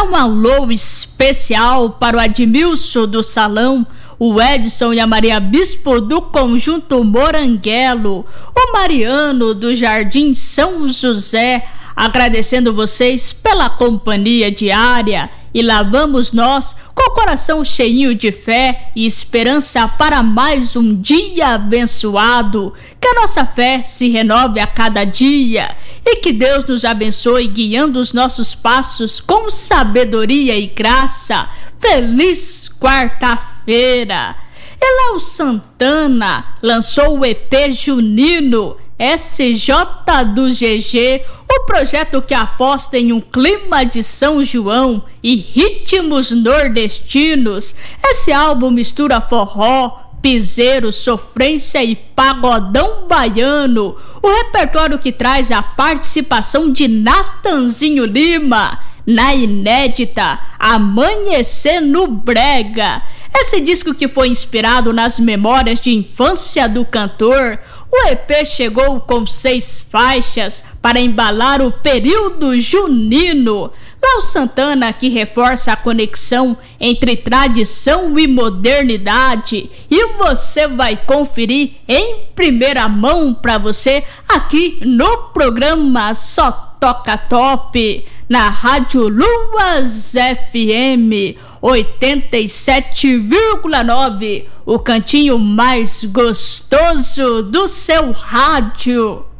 mandar um alô especial para o Admilson do Salão, o Edson e a Maria Bispo do Conjunto Moranguelo, o Mariano do Jardim São José, agradecendo vocês pela companhia diária. E lá vamos nós, com o coração cheinho de fé e esperança para mais um dia abençoado. Que a nossa fé se renove a cada dia e que Deus nos abençoe, guiando os nossos passos com sabedoria e graça. Feliz quarta-feira! Eléo Santana lançou o EP Junino SJ do GG, o projeto que aposta em um clima de São João e ritmos nordestinos. Esse álbum mistura forró, piseiro, sofrência e pagodão baiano. O repertório que traz a participação de Natanzinho Lima na inédita Amanhecer no Brega. Esse disco, que foi inspirado nas memórias de infância do cantor, o EP chegou com 6 faixas para embalar o período junino. Léo Santana, que reforça a conexão entre tradição e modernidade, e você vai conferir em primeira mão para você aqui no programa Só Toca Top, na Rádio Luas FM 87,9, o cantinho mais gostoso do seu rádio.